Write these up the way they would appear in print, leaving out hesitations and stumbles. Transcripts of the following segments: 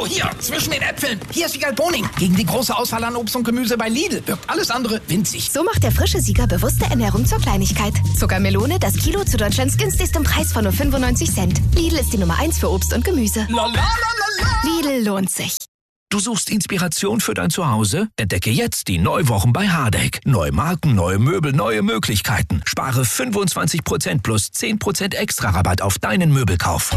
hier, zwischen den Äpfeln. Hier ist Siegerl Boning. Gegen die große Auswahl an Obst und Gemüse bei Lidl wirkt alles andere winzig. So macht der frische Sieger bewusste Ernährung zur Kleinigkeit. Zuckermelone, das Kilo zu Deutschlands günstigstem Preis von nur 95 Cent. Lidl ist die Nummer 1 für Obst und Gemüse. Lidl lohnt sich. Du suchst Inspiration für dein Zuhause? Entdecke jetzt die Neuwochen bei Hardegg. Neue Marken, neue Möbel, neue Möglichkeiten. Spare 25% plus 10% extra Rabatt auf deinen Möbelkauf.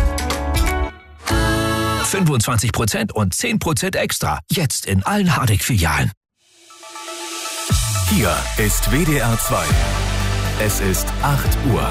25% und 10% extra. Jetzt in allen Hardegg-Filialen. Hier ist WDR 2. Es ist 8 Uhr.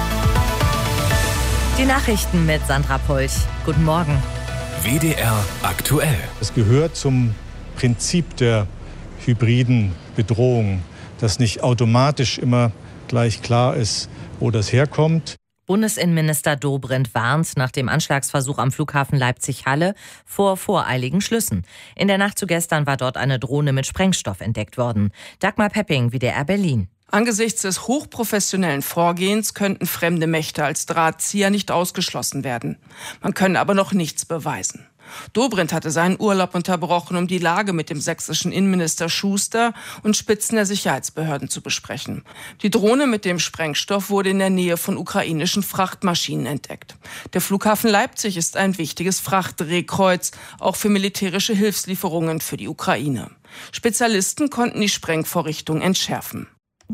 Die Nachrichten mit Sandra Polch. Guten Morgen. WDR aktuell. Es gehört zum Prinzip der hybriden Bedrohung, dass nicht automatisch immer gleich klar ist, wo das herkommt. Bundesinnenminister Dobrindt warnt nach dem Anschlagsversuch am Flughafen Leipzig-Halle vor voreiligen Schlüssen. In der Nacht zu gestern war dort eine Drohne mit Sprengstoff entdeckt worden. Dagmar Pepping, WDR Berlin. Angesichts des hochprofessionellen Vorgehens könnten fremde Mächte als Drahtzieher nicht ausgeschlossen werden. Man könne aber noch nichts beweisen. Dobrindt hatte seinen Urlaub unterbrochen, um die Lage mit dem sächsischen Innenminister Schuster und Spitzen der Sicherheitsbehörden zu besprechen. Die Drohne mit dem Sprengstoff wurde in der Nähe von ukrainischen Frachtmaschinen entdeckt. Der Flughafen Leipzig ist ein wichtiges Frachtdrehkreuz, auch für militärische Hilfslieferungen für die Ukraine. Spezialisten konnten die Sprengvorrichtung entschärfen.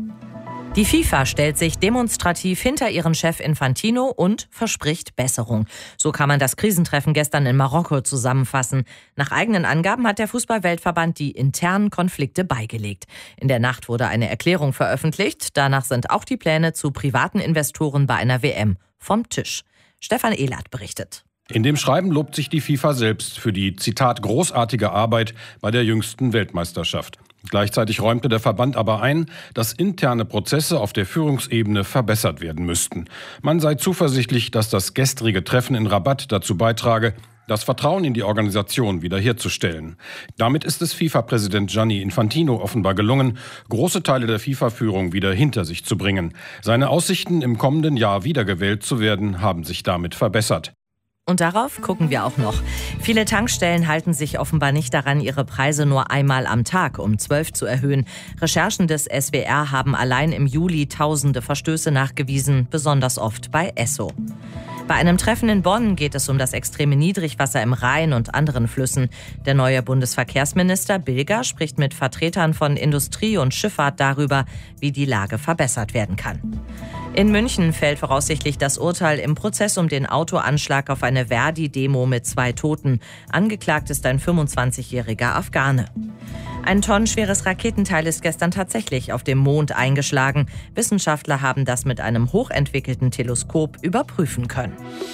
Die FIFA stellt sich demonstrativ hinter ihren Chef Infantino und verspricht Besserung. So kann man das Krisentreffen gestern in Marokko zusammenfassen. Nach eigenen Angaben hat der Fußball-Weltverband die internen Konflikte beigelegt. In der Nacht wurde eine Erklärung veröffentlicht. Danach sind auch die Pläne zu privaten Investoren bei einer WM vom Tisch. Stefan Ehlert berichtet. In dem Schreiben lobt sich die FIFA selbst für die, Zitat, großartige Arbeit bei der jüngsten Weltmeisterschaft. Gleichzeitig räumte der Verband aber ein, dass interne Prozesse auf der Führungsebene verbessert werden müssten. Man sei zuversichtlich, dass das gestrige Treffen in Rabat dazu beitrage, das Vertrauen in die Organisation wiederherzustellen. Damit ist es FIFA-Präsident Gianni Infantino offenbar gelungen, große Teile der FIFA-Führung wieder hinter sich zu bringen. Seine Aussichten, im kommenden Jahr wiedergewählt zu werden, haben sich damit verbessert. Und darauf gucken wir auch noch. Viele Tankstellen halten sich offenbar nicht daran, ihre Preise nur einmal am Tag um 12 zu erhöhen. Recherchen des SWR haben allein im Juli tausende Verstöße nachgewiesen, besonders oft bei Esso. Bei einem Treffen in Bonn geht es um das extreme Niedrigwasser im Rhein und anderen Flüssen. Der neue Bundesverkehrsminister Bilger spricht mit Vertretern von Industrie und Schifffahrt darüber, wie die Lage verbessert werden kann. In München fällt voraussichtlich das Urteil im Prozess um den Autoanschlag auf eine Verdi-Demo mit 2 Toten. Angeklagt ist ein 25-jähriger Afghane. Ein tonnenschweres Raketenteil ist gestern tatsächlich auf dem Mond eingeschlagen. Wissenschaftler haben das mit einem hochentwickelten Teleskop überprüfen können.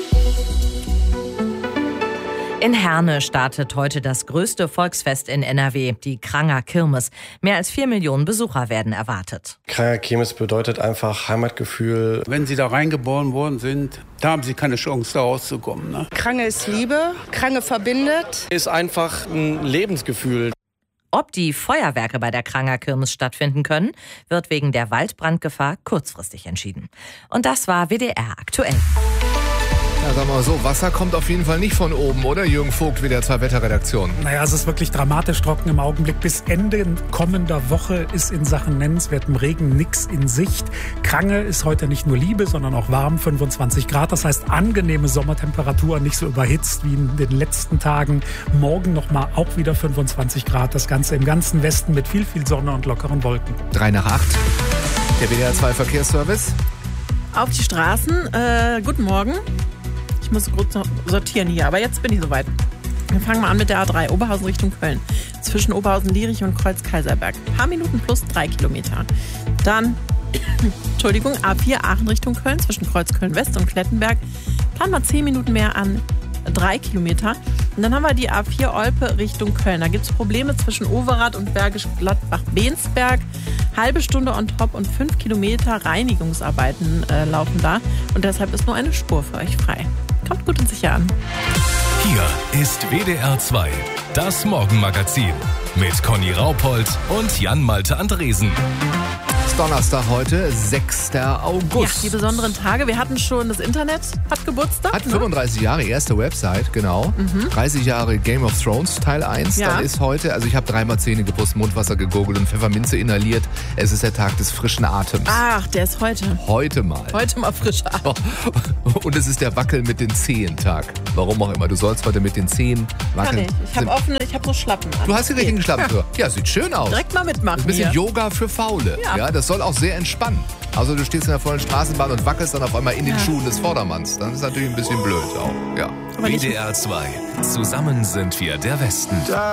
In Herne startet heute das größte Volksfest in NRW, die Kranger Kirmes. Mehr als 4 Millionen Besucher werden erwartet. Kranger Kirmes bedeutet einfach Heimatgefühl. Wenn Sie da reingeboren worden sind, da haben Sie keine Chance, da rauszukommen. Ne? Krange ist Liebe, Krange verbindet. Ist einfach ein Lebensgefühl. Ob die Feuerwerke bei der Kranger Kirmes stattfinden können, wird wegen der Waldbrandgefahr kurzfristig entschieden. Und das war WDR aktuell. Ja, sagen wir mal so, Wasser kommt auf jeden Fall nicht von oben, oder? Jürgen Vogt, WDR 2 Wetterredaktion. Naja, es ist wirklich dramatisch trocken im Augenblick. Bis Ende kommender Woche ist in Sachen nennenswertem Regen nichts in Sicht. Krange ist heute nicht nur Liebe, sondern auch warm, 25 Grad. Das heißt, angenehme Sommertemperaturen, nicht so überhitzt wie in den letzten Tagen. Morgen nochmal auch wieder 25 Grad. Das Ganze im ganzen Westen mit viel, viel Sonne und lockeren Wolken. 3 nach 8. Der WDR 2 Verkehrsservice. Auf die Straßen. Guten Morgen. Ich muss kurz sortieren hier, aber jetzt bin ich soweit. Wir fangen mal an mit der A3 Oberhausen Richtung Köln. Zwischen Oberhausen-Lierich und Kreuz-Kaiserberg. Ein paar Minuten plus 3 Kilometer. Dann, A4 Aachen Richtung Köln. Zwischen Kreuz-Köln-West und Klettenberg. Planen wir 10 Minuten mehr an. 3 Kilometer. Und dann haben wir die A4 Olpe Richtung Köln. Da gibt es Probleme zwischen Overath und Bergisch Gladbach-Bensberg. Halbe Stunde on top und 5 Kilometer Reinigungsarbeiten laufen da. Und deshalb ist nur eine Spur für euch frei. Kommt gut und sicher an. Hier ist WDR 2, das Morgenmagazin mit Conny Raupold und Jan-Malte Andresen. Donnerstag heute, 6. August. Ja, die besonderen Tage. Wir hatten schon, das Internet hat Geburtstag. Hat 35 Jahre, erste Website, genau. 30 Jahre Game of Thrones, Teil 1. Ja. Dann ist heute, also ich habe 3-mal Zähne geputzt, Mundwasser gegurgelt und Pfefferminze inhaliert. Es ist der Tag des frischen Atems. Ach, der ist heute. Heute mal. Heute mal frischer Atem. Und es ist der Wackel mit den Zehen-Tag. Warum auch immer. Du sollst heute mit den Zehen wackeln. Kann ich. Ich habe so Schlappen an. Du hast die richtigen Schlappen für. Ja, sieht schön aus. Direkt mal mitmachen. Ein bisschen hier. Yoga für Faule. Ja, das soll auch sehr entspannen. Also du stehst in der vollen Straßenbahn und wackelst dann auf einmal in den Schuhen des Vordermanns. Dann ist natürlich ein bisschen blöd auch. Ja. WDR 2. Zusammen sind wir der Westen.